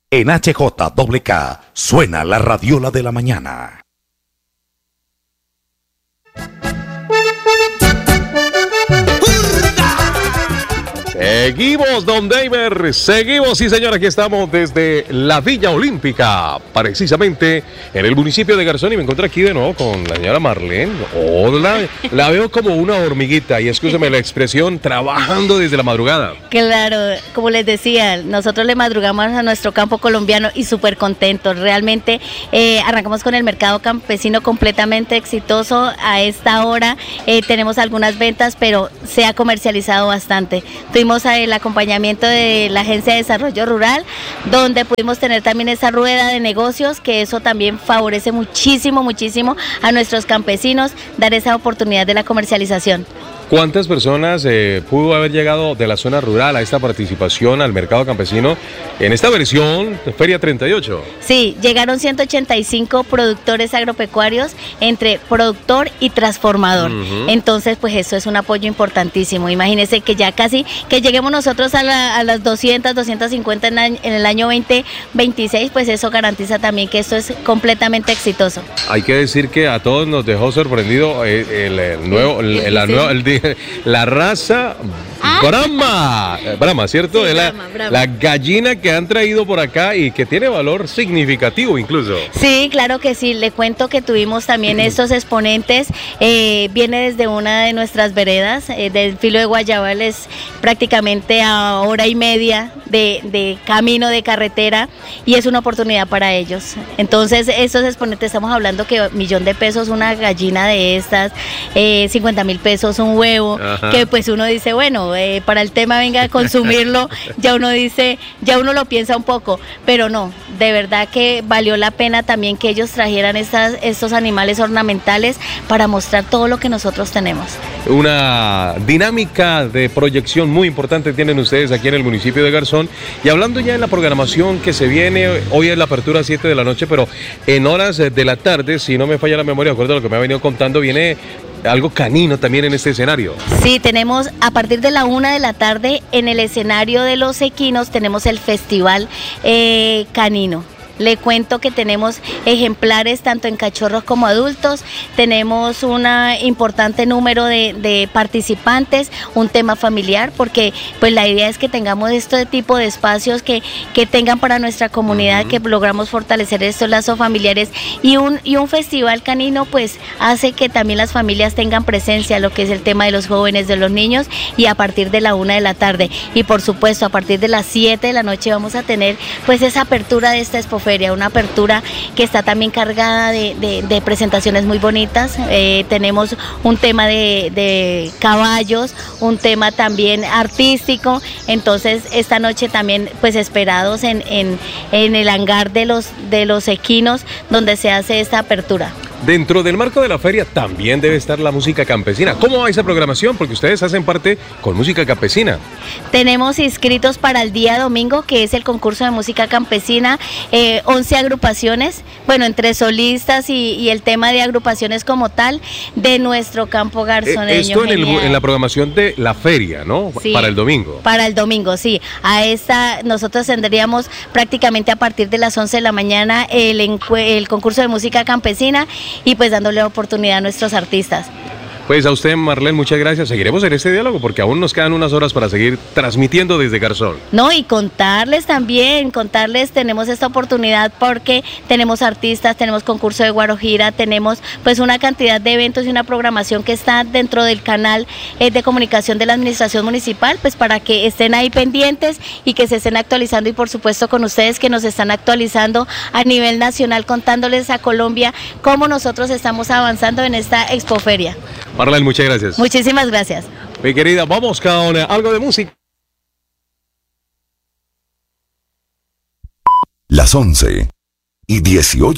En HJWK suena la radiola de la mañana. Seguimos, Don David, seguimos, sí señor, aquí estamos desde la Villa Olímpica, precisamente en el municipio de Garzón, y me encuentro aquí de nuevo con la señora Marlene. Hola, la veo como una hormiguita, y escúcheme la expresión, trabajando desde la madrugada. Claro, como les decía, nosotros le madrugamos a nuestro campo colombiano y súper contentos, realmente arrancamos con el mercado campesino completamente exitoso. A esta hora tenemos algunas ventas, pero se ha comercializado bastante. Tuvimos el acompañamiento de la Agencia de Desarrollo Rural, donde pudimos tener también esa rueda de negocios, que eso también favorece muchísimo a nuestros campesinos, dar esa oportunidad de la comercialización. ¿Cuántas personas pudo haber llegado de la zona rural a esta participación al mercado campesino en esta versión de Feria 38? Sí, llegaron 185 productores agropecuarios entre productor y transformador. Entonces, pues eso es un apoyo importantísimo. Imagínense que ya casi que lleguemos nosotros a las 200, 250 en el año 2026, pues eso garantiza también que esto es completamente exitoso. Hay que decir que a todos nos dejó sorprendido la raza Brahma, ¿cierto? Sí, es la gallina que han traído por acá y que tiene valor significativo incluso. Sí, claro que sí. Le cuento que tuvimos también estos exponentes. Viene desde una de nuestras veredas, del Filo de Guayabal, es prácticamente a hora y media de camino de carretera, y es una oportunidad para ellos. Entonces, estos exponentes, estamos hablando que $1.000.000 una gallina de estas, 50.000 pesos un huevo. Ajá. Que pues uno dice, bueno, para el tema venga a consumirlo, ya uno lo piensa un poco, pero no, de verdad que valió la pena también que ellos trajeran estos animales ornamentales para mostrar todo lo que nosotros tenemos. Una dinámica de proyección muy importante tienen ustedes aquí en el municipio de Garzón. Y hablando ya de la programación que se viene, hoy es la apertura a 7 de la noche, pero en horas de la tarde, si no me falla la memoria, de acuerdo a lo que me ha venido contando, viene algo canino también en este escenario. Sí, tenemos a partir de la 1 de la tarde en el escenario de los equinos tenemos el festival canino. Le cuento que tenemos ejemplares tanto en cachorros como adultos, tenemos un importante número de participantes, un tema familiar, porque pues la idea es que tengamos este tipo de espacios que tengan para nuestra comunidad, que logramos fortalecer estos lazos familiares, y un festival canino pues hace que también las familias tengan presencia, lo que es el tema de los jóvenes, de los niños, y a partir de la 1 de la tarde, y por supuesto a partir de las 7 de la noche vamos a tener pues esa apertura de esta expoferia, una apertura que está también cargada de presentaciones muy bonitas. Tenemos un tema de caballos, un tema también artístico. Entonces esta noche también pues esperados en el hangar de los equinos, donde se hace esta apertura. Dentro del marco de la feria también debe estar la música campesina. ¿Cómo va esa programación? Porque ustedes hacen parte con música campesina. Tenemos inscritos para el día domingo, que es el concurso de música campesina, 11 agrupaciones, bueno, entre solistas y el tema de agrupaciones como tal, de nuestro campo garzoneño. Esto en la programación de la feria, ¿no? Sí, para el domingo. Para el domingo, sí. A esta nosotros tendríamos prácticamente a partir de las 11 de la mañana el concurso de música campesina, y pues dándole oportunidad a nuestros artistas. Pues a usted, Marlene, muchas gracias. Seguiremos en este diálogo porque aún nos quedan unas horas para seguir transmitiendo desde Garzón. No, y contarles, tenemos esta oportunidad porque tenemos artistas, tenemos concurso de Guarojira, tenemos pues una cantidad de eventos y una programación que está dentro del canal de comunicación de la administración municipal, pues para que estén ahí pendientes y que se estén actualizando, y por supuesto con ustedes que nos están actualizando a nivel nacional, contándoles a Colombia cómo nosotros estamos avanzando en esta expoferia. Marlene, muchas gracias. Muchísimas gracias. Mi querida, vamos con algo de música. Las 11:18